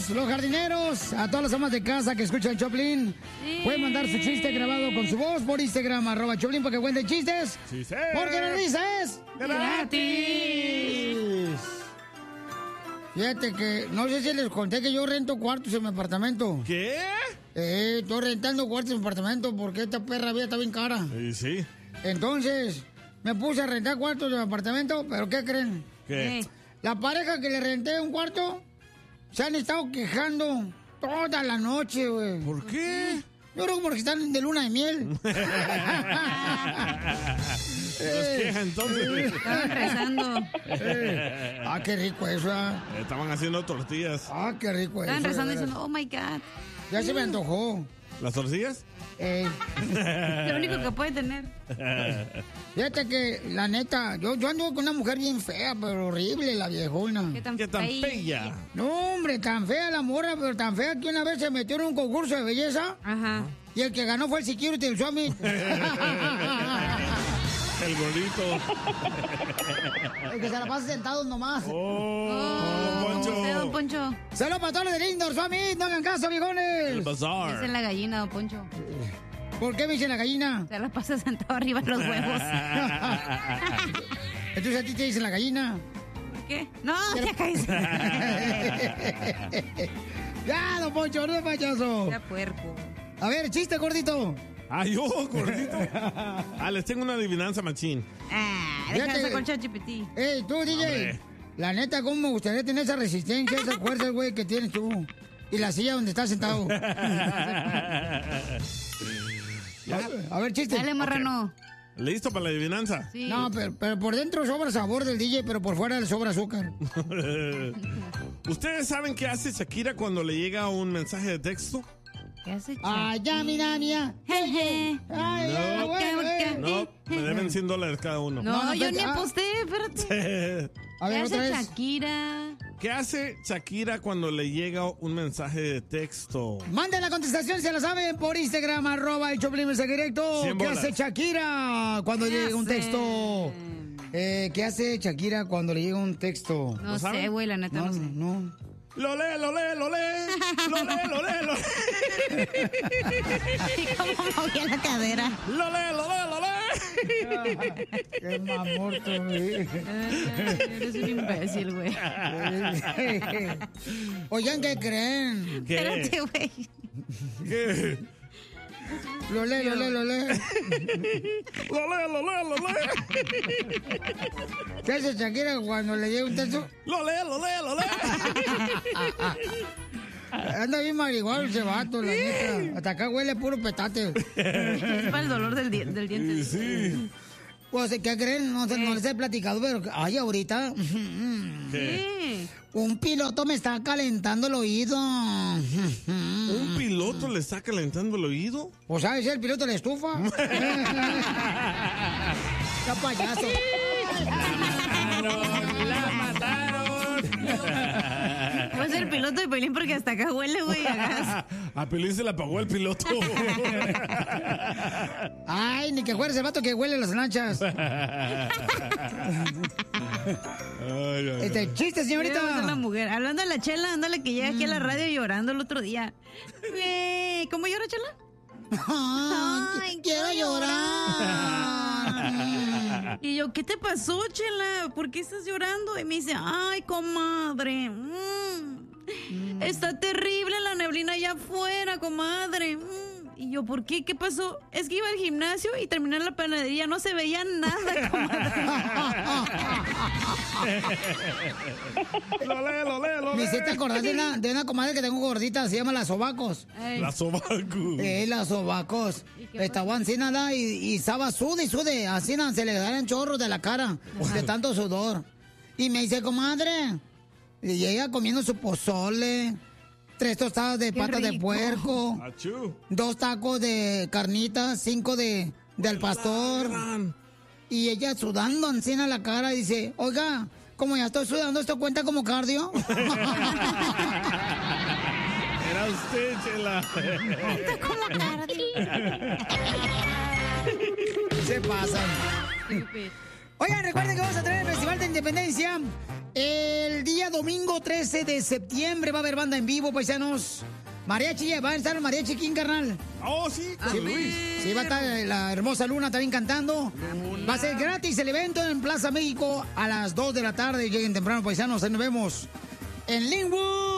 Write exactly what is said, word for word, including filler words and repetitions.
todos los jardineros, a todas las amas de casa que escuchan Choplin. Sí. Pueden mandar su chiste grabado con su voz por Instagram, arroba Choplin, para que cuenten chistes. Sí, sí. Porque la risa es gratis. Fíjate que, no sé si les conté que yo rento cuartos en mi apartamento. ¿Qué? Eh, estoy rentando cuartos en mi apartamento porque esta perra vida está bien cara. Sí, sí. Entonces, me puse a rentar cuartos en mi apartamento, pero ¿qué creen? ¿Qué? La pareja que le renté un cuarto se han estado quejando toda la noche, güey. ¿Por qué? Yo creo que porque están de luna de miel. Nos queja entonces. Estaban rezando. Ah, qué rico eso. ¿eh? Estaban haciendo tortillas. Ah, qué rico eso. Estaban rezando diciendo, oh my God. Ya se me antojó. ¿Las tortillas? Eh. Lo único que puede tener. Fíjate que, la neta, yo, yo ando con una mujer bien fea, pero horrible, la viejona. ¿Qué tan, ¿Qué tan fea? bella? No, hombre, tan fea la morra, pero tan fea que una vez se metió en un concurso de belleza. Ajá. Y el que ganó fue el security del Summit. El gordito. El que se la pasa sentado nomás. Oh, Oh, Poncho. usted, don Poncho. Saludos para todos los del Indoor Summit. No hagan caso, viejones. El Esa es bazar. la gallina, don Poncho. ¿Por qué me dicen la gallina? Se la pasa sentado arriba de los huevos. Entonces a ti te dicen la gallina. ¿Por qué? No, ya caíste. Ya, don Poncho, no es payaso. Ya puerco. A ver, chiste, gordito. Ah, yo, gordito. Ah, les tengo una adivinanza, machín. Ah, Fíjate. déjame sacar ChatGPT. Ey, tú, D J. Hombre. La neta, ¿cómo me gustaría tener esa resistencia, esa fuerza, güey, que tienes tú? Y la silla donde estás sentado. A ver, chiste. Dale, marrano. ¿Listo para la adivinanza? Sí. No, pero, pero por dentro sobra sabor del D J, pero por fuera le sobra azúcar. ¿Ustedes saben qué hace Shakira cuando le llega un mensaje de texto? ¿Qué has hecho? Ay, ya, mi Nania. Jeje. Ay, ya, No. güey, güey. No, me deben cien dólares cada uno. No, No, no, yo espérate. ni Ah. aposté, espérate. A ¿Qué ver, otra hace vez. Shakira? ¿Qué hace Shakira cuando le llega un mensaje de texto? Manden la contestación, se la saben, por Instagram, arroba el Choplin Mensaje Directo. cien ¿Qué bolas. hace Shakira cuando ¿Qué llega un hace? texto? Eh, ¿Qué hace Shakira cuando le llega un texto? No saben? sé, güey, la neta No, no, sé. no. Lo lee, lo lee, lo lee. Lo lee, lo lee, lo lee. ¿Cómo movía la cadera? Lo lee, lo lee, lo lee. Qué mamor tú, güey. Eres un imbécil, güey. Oigan, ¿qué creen? ¿Qué? Espérate, güey. ¿Qué? Lo lee, lo lee, lo lee. Lo lee, lo lee, lo lee. ¿Qué hace Shakira cuando le llega un texto? Lo lee, lo lee, lo lee. Anda bien marihuana ese vato, la neta. Hasta acá huele puro petate. Es para el dolor del, di- del diente. Sí. Pues, ¿qué creen? No, sé, no les he platicado, pero... Ay, ahorita... Sí. Un piloto me está calentando el oído. ¿Un piloto le está calentando el oído? ¿O sabes el piloto de la estufa? ¡Qué payaso! ¡La mataron! Puede ser el piloto de Pelín porque hasta acá huele, güey, a gas. A Pelín se le apagó el piloto. Ay, ni que fueres el vato que huele las lanchas. Ay, ay, ay. Este, chiste, Ahorita va a ser la señorita. mujer. Hablando de la Chela, ándale que llega aquí a la radio llorando el otro día. Güey, ¿cómo llora Chela? Ay, quiero llorar. Y yo, ¿qué te pasó, Chela? ¿Por qué estás llorando? Y me dice, ay, comadre. mm, Está terrible la neblina allá afuera, comadre. mm". Y yo, ¿por qué? ¿Qué pasó? Es que iba al gimnasio y terminé en la panadería. No se veía nada, comadre. Lo lee, lo lee, lo Me lee. hiciste acordar de una, de una comadre que tengo gordita, se llama La Sobacos. Ey, La sobacu. Eh, la Sobacos. ¿Y qué Estaba así nada y, y estaba sude y sude. Así nada, se le daban chorros de la cara de tanto sudor. Y me dice, comadre. Y ella comiendo su pozole, tres tostadas de Qué patas de rico. puerco, Achú. dos tacos de carnitas, cinco de, de al pastor. Gran. Y ella sudando encima la cara y dice, oiga, como ya estoy sudando, ¿esto cuenta como cardio? Era usted, Chela. como cardio. Se pasan. Stupid. Oigan, recuerden que vamos a tener el Festival de Independencia el día domingo trece de septiembre va a haber banda en vivo, paisanos. Mariachi, va a estar el mariachi King, carnal. Oh, sí, con Sí, Luis. sí, va a estar la hermosa Luna también cantando. Va a ser gratis el evento en Plaza México a las dos de la tarde. Lleguen temprano, paisanos. Ahí nos vemos en Linwood.